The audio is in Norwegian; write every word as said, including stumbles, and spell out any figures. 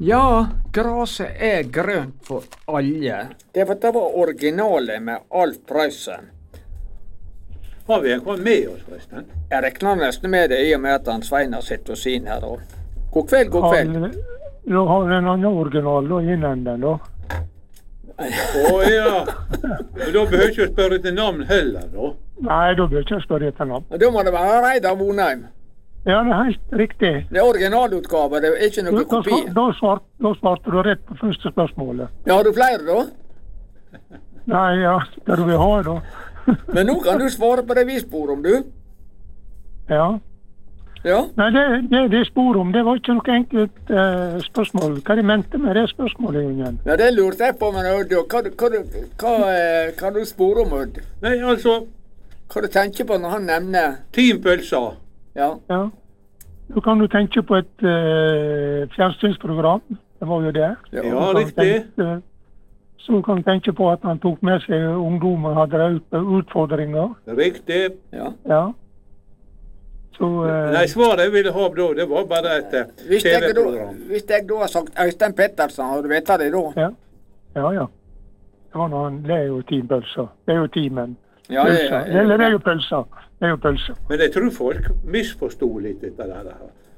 Ja, graset er grønt for alle. Det var, det var originalet med Alf Preussen. Har vi en med oss, forresten? Jeg regner nesten med det i og med at han Svein har sett oss inn her. Da. God kveld, god kveld. Nå har vi en annen original da, innen den da. Å ja, men da behøver ikke å spørre etter navn heller da. Nei, da behøver ikke å spørre etter navn. Da må det være Reidar Vonheim. Ja, det er helt riktig. Det er originalutgave, det er ikke noe Da, kopi. da, da, svart, da svarte du rett på første spørsmålet. Ja, har du flere da? Nei, ja, det du vil ha da. Men nå kan du svare på det vi spor om, du. Ja. Ja. Nei, det, det de spor om, det var ikke noe enkelt eh, spørsmål. Hva de mente med det spørsmålet, Ingen? Ja, det lurte jeg på, men Odd, hva, hva, hva, eh, hva du spor om, Odd? Nei, altså, Hva du tenker på når han nevner? teampølser. Ja. Ja. Da kan du tenke på et eh, fjernsynsprogram. Det var jo det. Ja, Ja, Så kan du riktig. tenke- Så kan du tenke på at han tok med seg ungdommer og hadde ut- utfordringer. Riktig. Ja. Ja. Så eh, Nei, svaret jeg ville ha da, det var bare et eh, Hvis jeg, da, TV-program. hvis jeg da har sagt Øystein Pettersen, har du vet det da? ja. Ja, ja. Det var når han, det er jo teampølser. Det er jo teamen. Ja, det, Pølser. Eller det er jo pølser. Det er jo pølser. Men jeg tror folk misforstod litt dette der.